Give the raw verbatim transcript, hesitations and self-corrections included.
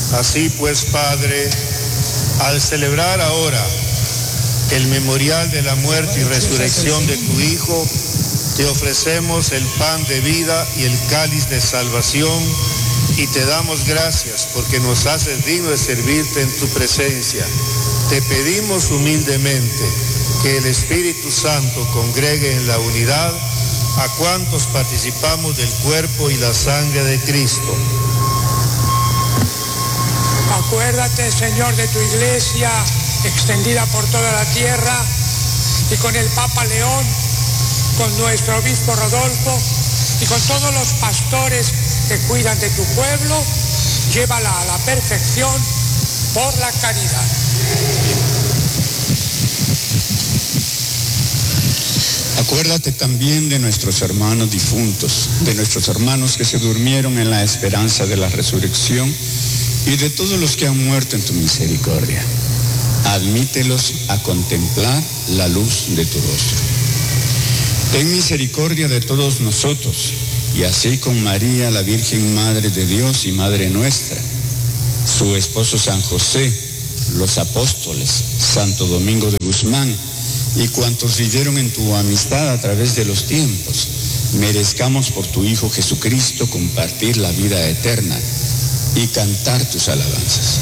Así pues, Padre, al celebrar ahora el memorial de la muerte y resurrección de tu Hijo, te ofrecemos el pan de vida y el cáliz de salvación y te damos gracias porque nos haces digno de servirte en tu presencia. Te pedimos humildemente que el Espíritu Santo congregue en la unidad a cuantos participamos del cuerpo y la sangre de Cristo. Acuérdate, Señor, de tu iglesia extendida por toda la tierra y con el Papa León, con nuestro obispo Rodolfo y con todos los pastores que cuidan de tu pueblo, llévala a la perfección por la caridad. Acuérdate también de nuestros hermanos difuntos, de nuestros hermanos que se durmieron en la esperanza de la resurrección y de todos los que han muerto en tu misericordia. Admítelos a contemplar la luz de tu rostro. Ten misericordia de todos nosotros, y así con María, la Virgen Madre de Dios y Madre nuestra, su esposo San José, los apóstoles, Santo Domingo de Guzmán, y cuantos vivieron en tu amistad a través de los tiempos, merezcamos por tu Hijo Jesucristo compartir la vida eterna y cantar tus alabanzas.